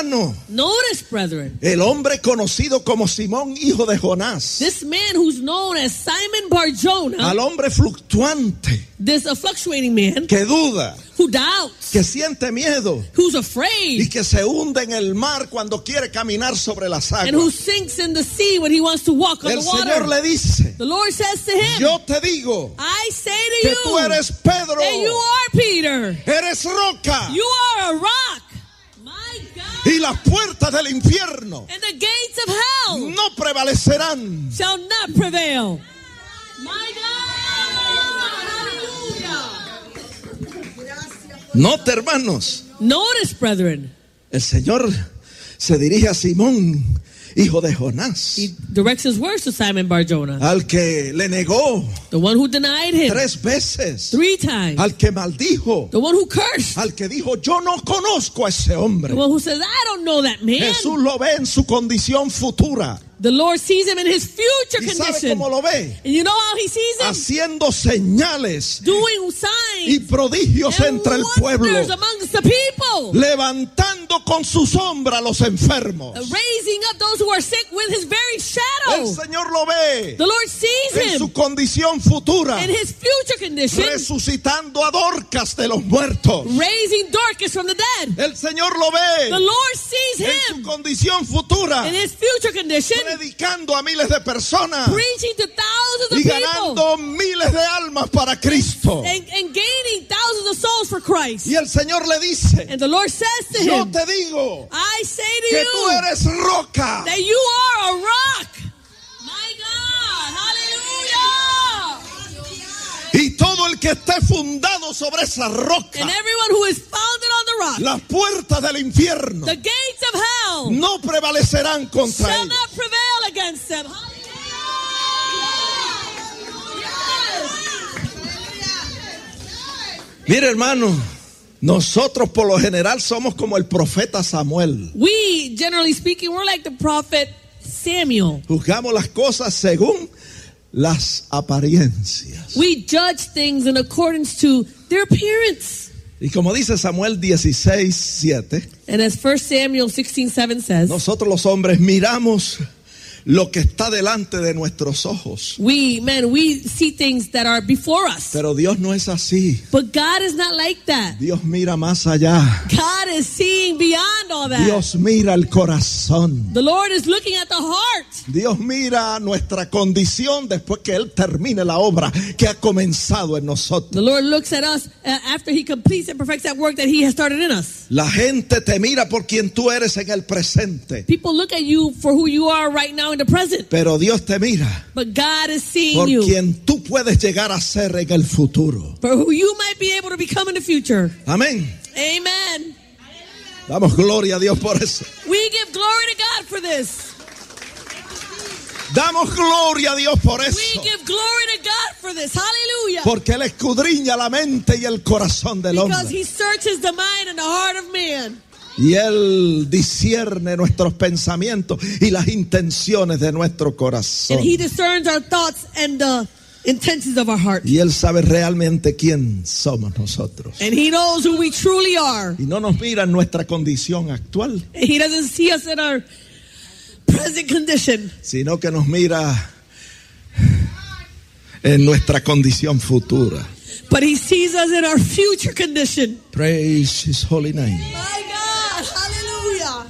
hermano, Notice, brethren, el hombre conocido como Simón, hijo de Jonás, this man who's known as Simon Bar-Jonah, al hombre fluctuante, this a fluctuating man que duda, who doubts, que siente miedo who's y afraid, que se hunde en el mar cuando quiere caminar sobre las and who aguas. sinks in the sea when he wants to walk on El the Señor water. le dice, The Lord says to him, yo te digo I say que to tú you eres Pedro, that you are Peter. eres roca, You are a rock. My God. y las puertas del infierno And the gates of hell no prevalecerán. shall not prevail. My God. Hallelujah. Note, hermanos, Notice, brethren, el Señor se dirige a Simón, hijo de Jonás, he directs his words to Simon Bar-Jonah, al que le negó the one who denied him 3 veces, 3 times, al que maldijo, the one who cursed, al que dijo, yo no conozco a ese hombre. the one who says, I don't know that man. Jesús lo ve en su condición futura. The Lord sees him in his future ¿Y sabe condition. cómo lo ve? And you know how he sees him? Haciendo señales Doing y signs prodigios and entre el pueblo, wonders amongst the people. levantando con su sombra a los enfermos. Raising up those who are sick with his very El shadow. Señor lo ve The Lord sees en su him condición futura, in his future condition, resucitando a Dorcas de los muertos. raising Dorcas from the dead. El Señor lo ve The Lord sees en su him condición futura, in his future condition, predicando a miles de personas preaching to thousands of y people ganando miles de almas para Cristo. and gaining thousands of souls for Christ. Y el Señor le dice, And the Lord says to yo him, te digo I say to que tú you eres roca. that you are a rock. My God, hallelujah. Y todo el que esté fundado sobre esa roca, And everyone who is founded on the rock, las puertas del infierno the gates of hell no prevalecerán contra shall él. not prevail against them. Mire, hermano, nosotros por lo general somos como el profeta Samuel. We, generally speaking, we're like the prophet Samuel. Juzgamos las cosas según las apariencias. We judge things in accordance to their appearance. Y como dice Samuel 16:7, And as 1 Samuel 16:7 says, nosotros los hombres miramos lo que está delante de nuestros ojos. we see things that are before us. Pero Dios no es así. But God is not like that. Dios mira más allá. God is seeing beyond all that. Dios mira el corazón. The Lord is looking at the heart. Dios mira nuestra condición después que Él termine la obra que ha comenzado en nosotros. The Lord looks at us after He completes and perfects that work that He has started in us. La gente te mira por quien tú eres en el presente. People look at you for who you are right now in the present. Pero Dios te mira But God is seeing por you quien tú puedes llegar a ser en el futuro. for who you might be able to become in the future. Amén. Amen. Damos gloria a Dios por eso. We give glory to God for this. Damos gloria a Dios por We eso. give glory to God for this. Hallelujah. Porque Él escudriña la mente y el corazón del Because hombre. He searches the mind and the heart of man. Y Él discierne nuestros pensamientos y las intenciones de nuestro corazón. And He discerns our thoughts and the intentions of our heart. Y Él sabe realmente quién somos nosotros. And He knows who we truly are. Y no nos mira en nuestra condición actual, And He doesn't see us in our present condition, sino que nos mira en nuestra condición futura. but He sees us in our future condition. Praise His holy name. My God, hallelujah.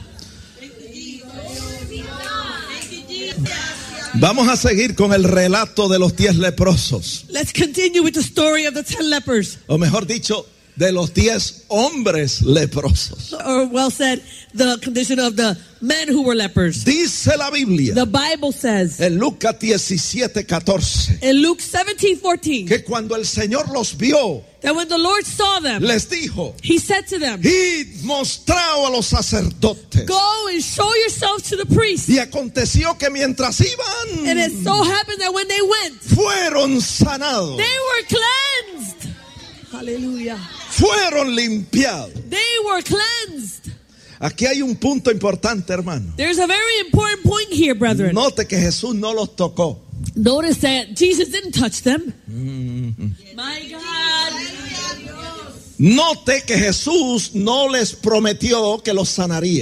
Vamos a seguir con el relato de los 10 leprosos. Let's continue with the story of the 10 lepers. O mejor dicho, de los 10 hombres leprosos. Or well said, the condition of the men who were lepers. Dice la Biblia The Bible says en Lucas 17:14 in Luke 17:14 que cuando el Señor los vio, that when the Lord saw them, les dijo: He said to them, id, mostraos a los sacerdotes. go and show yourselves to the priests. Y aconteció que mientras And it iban, so happened that when they went, fueron sanados, they were cleansed. Hallelujah. fueron limpiados. They were cleansed. Aquí hay un punto importante, hermano. There's a very important point here, brethren. Note que Jesús no los tocó. Notice that Jesus didn't touch them. My God. Note que Jesús no les prometió que los sanaría.